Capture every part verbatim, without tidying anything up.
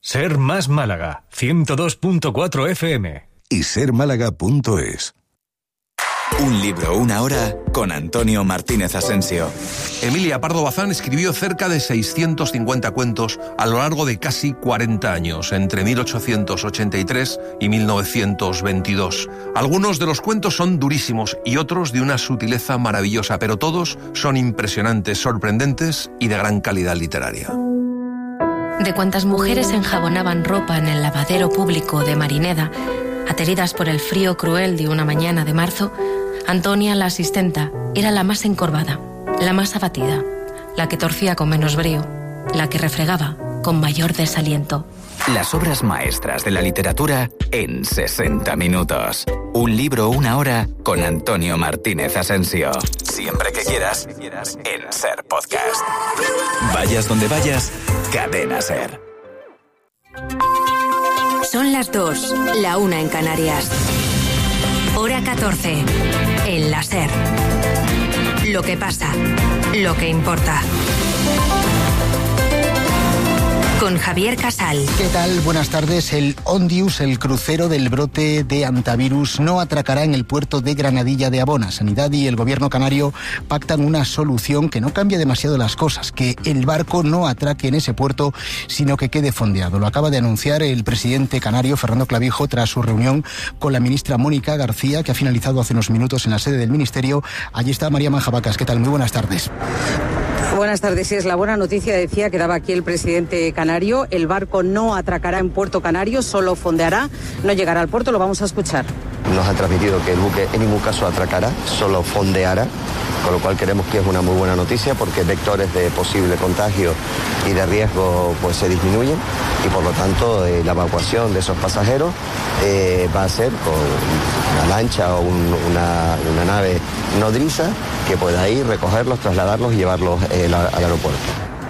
Ser Más Málaga, ciento dos punto cuatro F M. Y ser málaga punto es. Un libro, una hora, con Antonio Martínez Asensio. Emilia Pardo Bazán escribió cerca de seiscientos cincuenta cuentos a lo largo de casi cuarenta años, entre mil ochocientos ochenta y tres y mil novecientos veintidós. Algunos de los cuentos son durísimos y otros de una sutileza maravillosa, pero todos son impresionantes, sorprendentes y de gran calidad literaria. De cuantas mujeres enjabonaban ropa en el lavadero público de Marineda, ateridas por el frío cruel de una mañana de marzo, Antonia, la asistenta, era la más encorvada, la más abatida, la que torcía con menos brío, la que refregaba con mayor desaliento. Las obras maestras de la literatura en sesenta minutos. Un libro, una hora, con Antonio Martínez Asensio. Siempre que quieras, en Ser Podcast. Vayas donde vayas, Cadena Ser. Son las dos, la una en Canarias. Hora catorce, en la Ser. Lo que pasa, lo que importa. Con Javier Casal. ¿Qué tal? Buenas tardes. El Ondius, el crucero del brote de hantavirus, no atracará en el puerto de Granadilla de Abona. Sanidad y el gobierno canario pactan una solución que no cambia demasiado las cosas, que el barco no atraque en ese puerto, sino que quede fondeado. Lo acaba de anunciar el presidente canario, Fernando Clavijo, tras su reunión con la ministra Mónica García, que ha finalizado hace unos minutos en la sede del ministerio. Allí está María Manjabacas. ¿Qué tal? Muy buenas tardes. Buenas tardes. Sí, es la buena noticia, decía, que daba aquí el presidente canario. El barco no atracará en Puerto Canario, solo fondeará, no llegará al puerto. Lo vamos a escuchar. Nos han transmitido que el buque en ningún caso atracará, solo fondeará, con lo cual creemos que es una muy buena noticia porque vectores de posible contagio y de riesgo pues se disminuyen y por lo tanto eh, la evacuación de esos pasajeros eh, va a ser con una lancha o un, una, una nave nodriza que pueda ir, recogerlos, trasladarlos y llevarlos eh, al aeropuerto.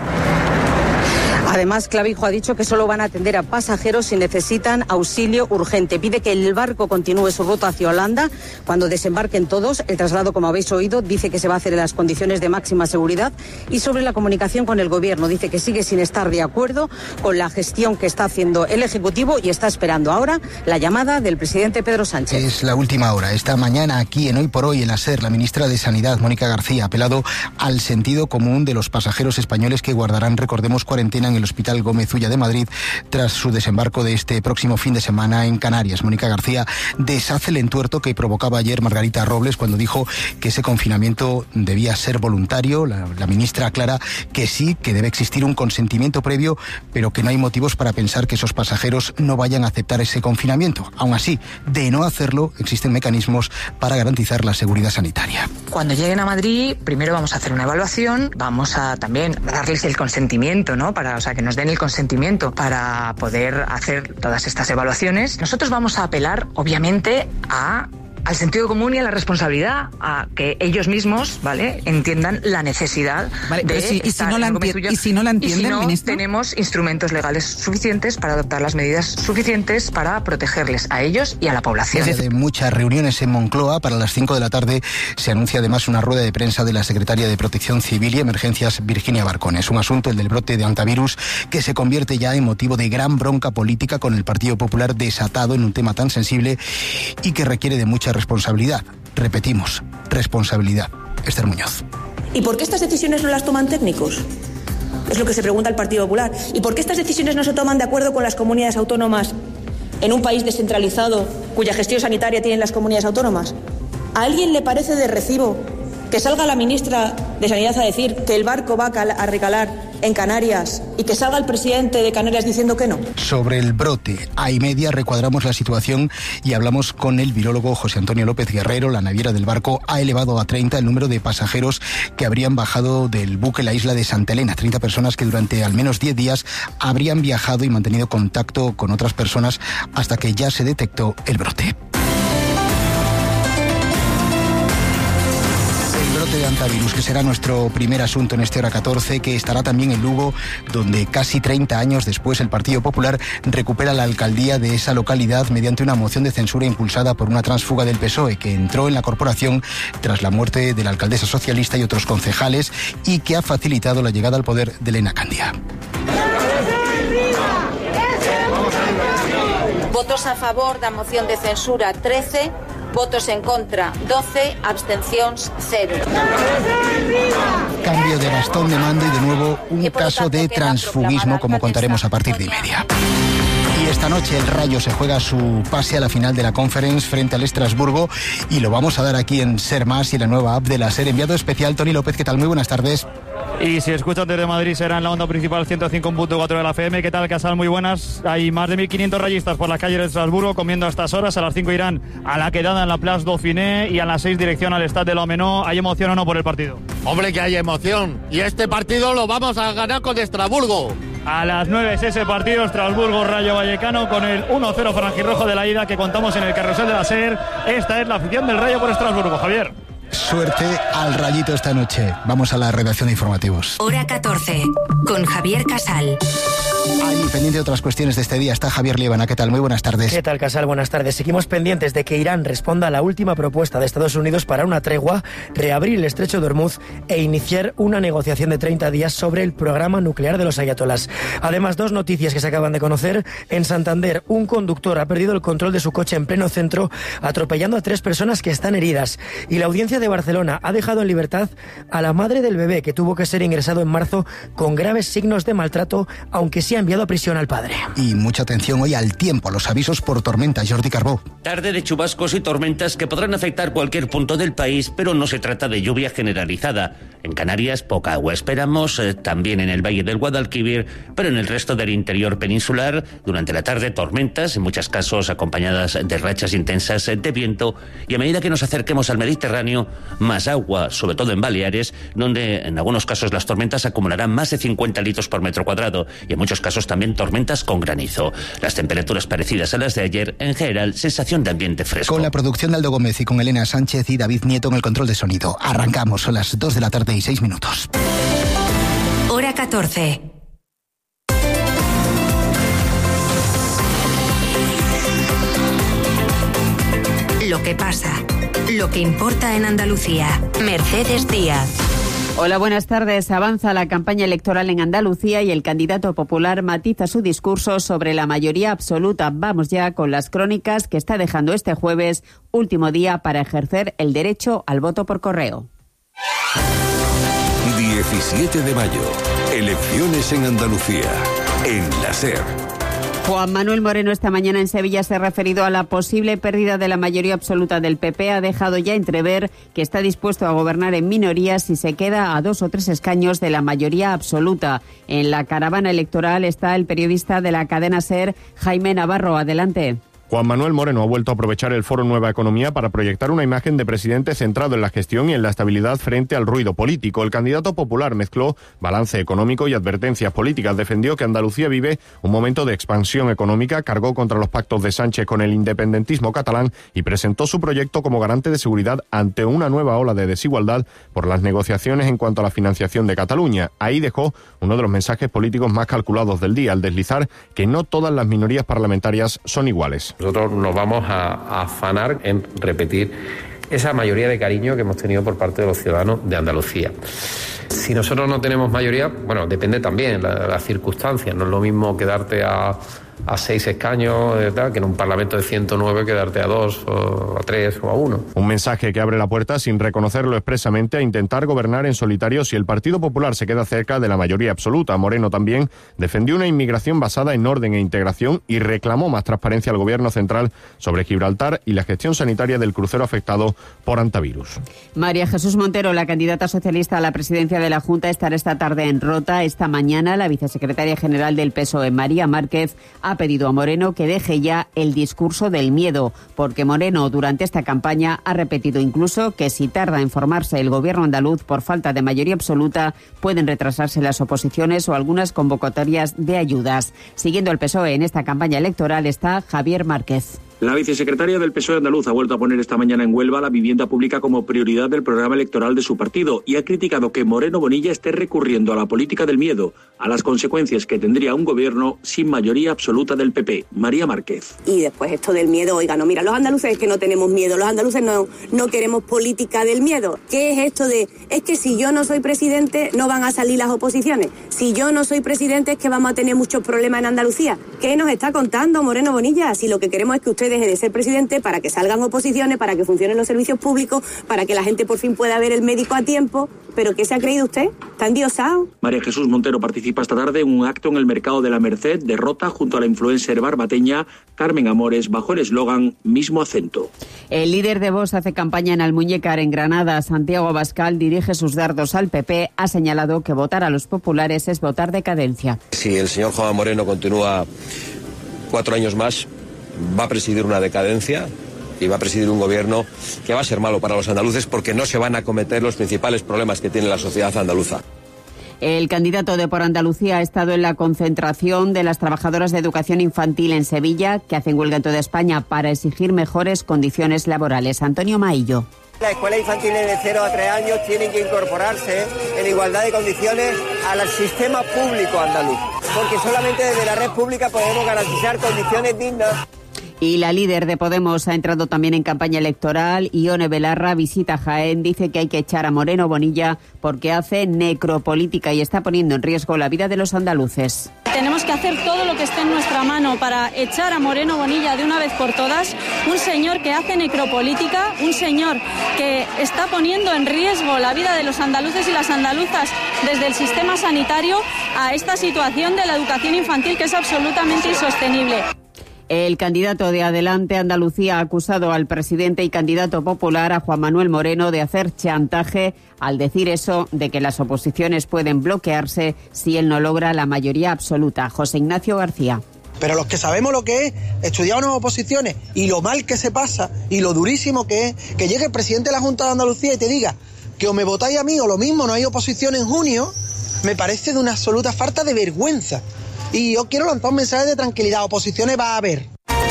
Además, Clavijo ha dicho que solo van a atender a pasajeros si necesitan auxilio urgente. Pide que el barco continúe su ruta hacia Holanda. Cuando desembarquen todos, el traslado, como habéis oído, dice que se va a hacer en las condiciones de máxima seguridad. Y sobre la comunicación con el gobierno, dice que sigue sin estar de acuerdo con la gestión que está haciendo el Ejecutivo y está esperando ahora la llamada del presidente Pedro Sánchez. Es la última hora. Esta mañana aquí en Hoy por Hoy en la SER, la ministra de Sanidad, Mónica García, ha apelado al sentido común de los pasajeros españoles que guardarán, recordemos, cuarentena en el Hospital Gómez Ulla de Madrid tras su desembarco de este próximo fin de semana en Canarias. Mónica García deshace el entuerto que provocaba ayer Margarita Robles cuando dijo que ese confinamiento debía ser voluntario. La, la ministra aclara que sí, que debe existir un consentimiento previo, pero que no hay motivos para pensar que esos pasajeros no vayan a aceptar ese confinamiento. Aún así, de no hacerlo, existen mecanismos para garantizar la seguridad sanitaria. Cuando lleguen a Madrid, primero vamos a hacer una evaluación, vamos a también darles el consentimiento, ¿no? Para, o sea, que nos den el consentimiento para poder hacer todas estas evaluaciones. Nosotros vamos a apelar, obviamente, a al sentido común y a la responsabilidad, a que ellos mismos, ¿vale?, entiendan la necesidad vale, de si, y, si no la enti- y si no la entienden, y si no, ministro, tenemos instrumentos legales suficientes para adoptar las medidas suficientes para protegerles a ellos y a la población. Desde muchas reuniones en Moncloa, para las cinco de la tarde se anuncia además una rueda de prensa de la secretaria de Protección Civil y Emergencias, Virginia Barcón. Es un asunto, el del brote de hantavirus, que se convierte ya en motivo de gran bronca política, con el Partido Popular desatado en un tema tan sensible y que requiere de mucha responsabilidad. Repetimos, responsabilidad. Esther Muñoz. ¿Y por qué estas decisiones no las toman técnicos? Es lo que se pregunta el Partido Popular. ¿Y por qué estas decisiones no se toman de acuerdo con las comunidades autónomas en un país descentralizado cuya gestión sanitaria tienen las comunidades autónomas? ¿A alguien le parece de recibo que salga la ministra de Sanidad a decir que el barco va a recalar en Canarias y que salga el presidente de Canarias diciendo que no? Sobre el brote, a y media recuadramos la situación y hablamos con el virólogo José Antonio López Guerrero. La naviera del barco ha elevado a treinta el número de pasajeros que habrían bajado del buque en la isla de Santa Elena. treinta personas que durante al menos diez días habrían viajado y mantenido contacto con otras personas hasta que ya se detectó el brote. De hantavirus, que será nuestro primer asunto en este Hora catorce, que estará también en Lugo, donde casi treinta años después el Partido Popular recupera la alcaldía de esa localidad mediante una moción de censura impulsada por una tránsfuga del P S O E que entró en la corporación tras la muerte de la alcaldesa socialista y otros concejales y que ha facilitado la llegada al poder de Elena Candia. Votos a favor da moción de censura, trece. Votos en contra, doce. Abstencións, cero. Cambio de bastón de mando y de nuevo un caso de transfugismo, como contaremos a partir de y media. Y esta noche el Rayo se juega su pase a la final de la Conference frente al Estrasburgo y lo vamos a dar aquí en Ser Más y la nueva app de la SER. Enviado especial Tony López, ¿qué tal? Muy buenas tardes. Y si escuchan desde Madrid será en la onda principal ciento cinco punto cuatro de la F M. ¿Qué tal, Casal? Muy buenas. Hay más de mil quinientos rayistas por las calles de Estrasburgo comiendo a estas horas. A las cinco irán a la quedada en la Place Dauphiné y a las seis dirección al Stade de l'Homenot. ¿Hay emoción o no por el partido? Hombre, que hay emoción. Y este partido lo vamos a ganar con Estrasburgo. A las nueve es ese partido, Estrasburgo-Rayo Vallecano, con el uno cero franjirrojo de la ida que contamos en el carrusel de la SER. Esta es la afición del Rayo por Estrasburgo, Javier. Suerte al Rayito esta noche. Vamos a la redacción de informativos. Hora catorce, con Javier Casal. Ahí, pendiente de otras cuestiones de este día, está Javier Liebana. ¿Qué tal? Muy buenas tardes. ¿Qué tal, Casal? Buenas tardes. Seguimos pendientes de que Irán responda a la última propuesta de Estados Unidos para una tregua, reabrir el estrecho de Hormuz e iniciar una negociación de treinta días sobre el programa nuclear de los ayatolás. Además, dos noticias que se acaban de conocer. En Santander, un conductor ha perdido el control de su coche en pleno centro, atropellando a tres personas que están heridas. Y la audiencia de Barcelona ha dejado en libertad a la madre del bebé que tuvo que ser ingresado en marzo con graves signos de maltrato, aunque sí ha enviado a prisión al padre. Y mucha atención hoy al tiempo, los avisos por tormenta. Jordi Carbó. Tarde de chubascos y tormentas que podrán afectar cualquier punto del país, pero no se trata de lluvia generalizada. En Canarias poca agua esperamos, eh, también en el Valle del Guadalquivir, pero en el resto del interior peninsular, durante la tarde tormentas, en muchos casos acompañadas de rachas intensas de viento, y a medida que nos acerquemos al Mediterráneo, más agua, sobre todo en Baleares, donde en algunos casos las tormentas acumularán más de cincuenta litros por metro cuadrado, y en muchos casos también tormentas con granizo. Las temperaturas parecidas a las de ayer, en general, sensación de ambiente fresco. Con la producción de Aldo Gómez y con Elena Sánchez y David Nieto en el control de sonido. Arrancamos, son las dos de la tarde y seis minutos. Hora catorce. Lo que pasa, lo que importa en Andalucía. Mercedes Díaz. Hola, buenas tardes. Avanza la campaña electoral en Andalucía y el candidato popular matiza su discurso sobre la mayoría absoluta. Vamos ya con las crónicas que está dejando este jueves, último día para ejercer el derecho al voto por correo. diecisiete de mayo. Elecciones en Andalucía. En la SER. Juan Manuel Moreno esta mañana en Sevilla se ha referido a la posible pérdida de la mayoría absoluta del P P. Ha dejado ya entrever que está dispuesto a gobernar en minoría si se queda a dos o tres escaños de la mayoría absoluta. En la caravana electoral está el periodista de la cadena SER, Jaime Navarro. Adelante. Juan Manuel Moreno ha vuelto a aprovechar el foro Nueva Economía para proyectar una imagen de presidente centrado en la gestión y en la estabilidad frente al ruido político. El candidato popular mezcló balance económico y advertencias políticas. Defendió que Andalucía vive un momento de expansión económica, cargó contra los pactos de Sánchez con el independentismo catalán y presentó su proyecto como garante de seguridad ante una nueva ola de desigualdad por las negociaciones en cuanto a la financiación de Cataluña. Ahí dejó uno de los mensajes políticos más calculados del día, al deslizar que no todas las minorías parlamentarias son iguales. Nosotros nos vamos a, a afanar en repetir esa mayoría de cariño que hemos tenido por parte de los ciudadanos de Andalucía. Si nosotros no tenemos mayoría, bueno, depende también de la, las circunstancias. No es lo mismo quedarte a, a seis escaños tal, que en un Parlamento de ciento nueve quedarte a dos, o a tres o a uno. Un mensaje que abre la puerta, sin reconocerlo expresamente, a intentar gobernar en solitario si el Partido Popular se queda cerca de la mayoría absoluta. Moreno también defendió una inmigración basada en orden e integración y reclamó más transparencia al Gobierno central sobre Gibraltar y la gestión sanitaria del crucero afectado por antivirus. María Jesús Montero, la candidata socialista a la presidencia de la Junta, estará esta tarde en Rota. Esta mañana la vicesecretaria general del P S O E, María Márquez, ha pedido a Moreno que deje ya el discurso del miedo, porque Moreno durante esta campaña ha repetido incluso que si tarda en formarse el gobierno andaluz por falta de mayoría absoluta, pueden retrasarse las oposiciones o algunas convocatorias de ayudas. Siguiendo el P S O E en esta campaña electoral está Javier Márquez. La vicesecretaria del P S O E andaluz ha vuelto a poner esta mañana en Huelva la vivienda pública como prioridad del programa electoral de su partido y ha criticado que Moreno Bonilla esté recurriendo a la política del miedo, a las consecuencias que tendría un gobierno sin mayoría absoluta del P P. María Márquez. Y después esto del miedo, oiga, no, mira, los andaluces es que no tenemos miedo, los andaluces no, no queremos política del miedo. ¿Qué es esto de, es que si yo no soy presidente no van a salir las oposiciones? Si yo no soy presidente es que vamos a tener muchos problemas en Andalucía. ¿Qué nos está contando Moreno Bonilla? Si lo que queremos es que usted deje de ser presidente para que salgan oposiciones, para que funcionen los servicios públicos, para que la gente por fin pueda ver el médico a tiempo. ¿Pero qué se ha creído usted? ¿Está endiosado? María Jesús Montero participa esta tarde en un acto en el Mercado de la Merced de Rota junto a la influencer barbateña Carmen Amores bajo el eslogan Mismo Acento. El líder de Vox hace campaña en Almuñécar, en Granada. Santiago Abascal dirige sus dardos al P P. Ha señalado que votar a los populares es votar decadencia. Si el señor Juan Moreno continúa cuatro años más, va a presidir una decadencia y va a presidir un gobierno que va a ser malo para los andaluces porque no se van a acometer los principales problemas que tiene la sociedad andaluza. El candidato de Por Andalucía ha estado en la concentración de las trabajadoras de educación infantil en Sevilla, que hacen huelga en toda España para exigir mejores condiciones laborales. Antonio Maillo. Las escuelas infantiles de cero a tres años tienen que incorporarse en igualdad de condiciones al sistema público andaluz, porque solamente desde la red pública podemos garantizar condiciones dignas. Y la líder de Podemos ha entrado también en campaña electoral. Ione Belarra visita Jaén, dice que hay que echar a Moreno Bonilla porque hace necropolítica y está poniendo en riesgo la vida de los andaluces. Tenemos que hacer todo lo que esté en nuestra mano para echar a Moreno Bonilla de una vez por todas, un señor que hace necropolítica, un señor que está poniendo en riesgo la vida de los andaluces y las andaluzas desde el sistema sanitario a esta situación de la educación infantil que es absolutamente insostenible. El candidato de Adelante Andalucía ha acusado al presidente y candidato popular, a Juan Manuel Moreno, de hacer chantaje al decir eso de que las oposiciones pueden bloquearse si él no logra la mayoría absoluta. José Ignacio García. Pero los que sabemos lo que es estudiar unas oposiciones y lo mal que se pasa y lo durísimo que es, que llegue el presidente de la Junta de Andalucía y te diga que o me votáis a mí o lo mismo, no hay oposición en junio, me parece de una absoluta falta de vergüenza. Y yo quiero lanzar un mensaje de tranquilidad. Oposiciones va a haber.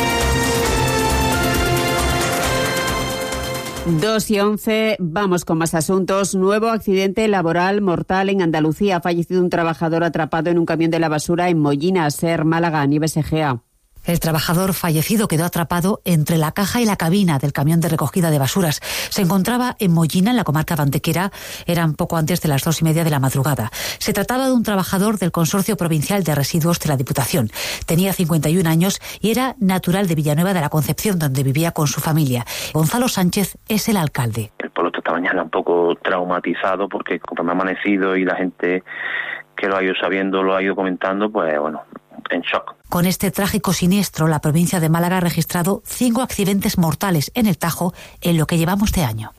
Dos y once, vamos con más asuntos. Nuevo accidente laboral mortal en Andalucía. Ha fallecido un trabajador atrapado en un camión de la basura en Mollina, Ser, Málaga, Nieves Egea. El trabajador fallecido quedó atrapado entre la caja y la cabina del camión de recogida de basuras. Se encontraba en Mollina, en la comarca de Antequera. Eran poco antes de las dos y media de la madrugada. Se trataba de un trabajador del Consorcio Provincial de Residuos de la Diputación. Tenía cincuenta y un años y era natural de Villanueva de la Concepción, donde vivía con su familia. Gonzalo Sánchez es el alcalde. El pueblo esta mañana un poco traumatizado porque como me ha amanecido y la gente que lo ha ido sabiendo lo ha ido comentando, pues bueno, en shock. Con este trágico siniestro, la provincia de Málaga ha registrado cinco accidentes mortales en el Tajo en lo que llevamos de año.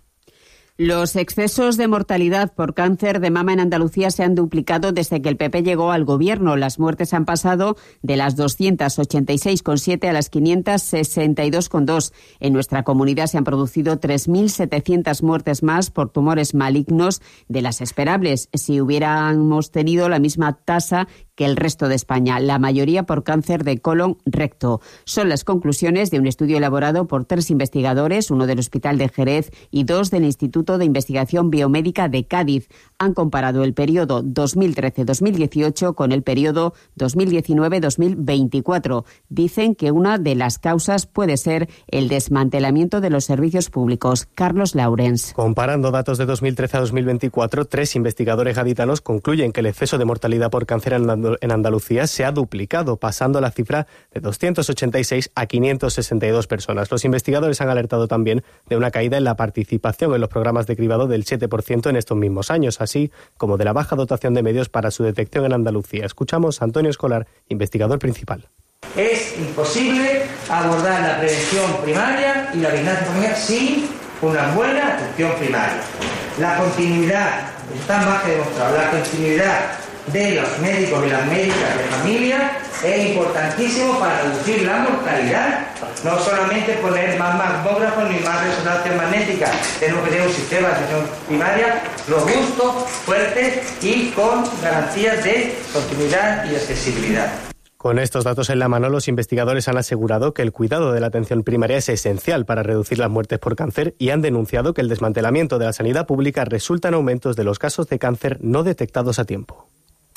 Los excesos de mortalidad por cáncer de mama en Andalucía se han duplicado desde que el P P llegó al gobierno. Las muertes han pasado de las doscientos ochenta y seis coma siete a las quinientos sesenta y dos coma dos. En nuestra comunidad se han producido tres mil setecientas muertes más por tumores malignos de las esperables, si hubiéramos tenido la misma tasa que el resto de España, la mayoría por cáncer de colon recto. Son las conclusiones de un estudio elaborado por tres investigadores, uno del Hospital de Jerez y dos del Instituto de Investigación Biomédica de Cádiz. Han comparado el periodo dos mil trece dos mil dieciocho con el periodo dos mil diecinueve dos mil veinticuatro. Dicen que una de las causas puede ser el desmantelamiento de los servicios públicos. Carlos Laurens. Comparando datos de dos mil trece a dos mil veinticuatro, tres investigadores gaditanos concluyen que el exceso de mortalidad por cáncer en en Andalucía se ha duplicado, pasando la cifra de doscientos ochenta y seis a quinientos sesenta y dos personas. Los investigadores han alertado también de una caída en la participación en los programas de cribado del siete por ciento en estos mismos años, así como de la baja dotación de medios para su detección en Andalucía. Escuchamos a Antonio Escolar, investigador principal. Es imposible abordar la prevención primaria y la vigilancia familiar sin una buena atención primaria. La continuidad, está más que demostrado, la continuidad de los médicos y las médicas de familia es importantísimo para reducir la mortalidad. No solamente poner más mamógrafos ni más resonancia magnética, tenemos que tener un sistema de atención primaria robusto, fuerte y con garantías de continuidad y accesibilidad. Con estos datos en la mano, los investigadores han asegurado que el cuidado de la atención primaria es esencial para reducir las muertes por cáncer y han denunciado que el desmantelamiento de la sanidad pública resulta en aumentos de los casos de cáncer no detectados a tiempo.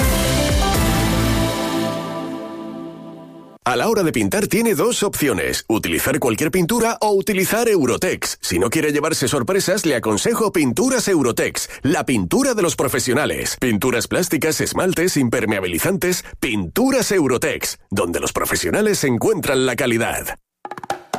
A la hora de pintar tiene dos opciones, utilizar cualquier pintura o utilizar Eurotex. Si no quiere llevarse sorpresas, le aconsejo Pinturas Eurotex, la pintura de los profesionales. Pinturas plásticas, esmaltes, impermeabilizantes, Pinturas Eurotex, donde los profesionales encuentran la calidad.